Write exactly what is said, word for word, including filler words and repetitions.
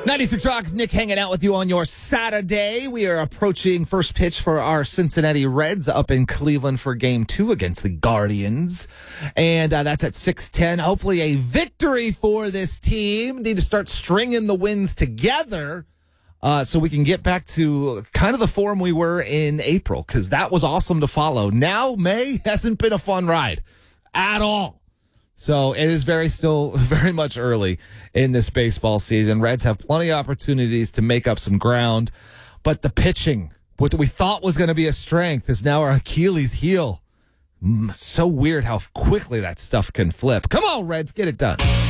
ninety-six Rock, Nick hanging out with you on your Saturday. We are approaching first pitch for our Cincinnati Reds up in Cleveland for game two against the Guardians. And uh, that's at six ten. Hopefully a victory for this team. Need to start stringing the wins together uh, so we can get back to kind of the form we were in April, because that was awesome to follow. Now, May hasn't been a fun ride at all. So it is very still very much early in this baseball season. Reds have plenty of opportunities to make up some ground, but the pitching, what we thought was going to be a strength, is now our Achilles heel. So weird how quickly that stuff can flip. Come on, Reds, get it done.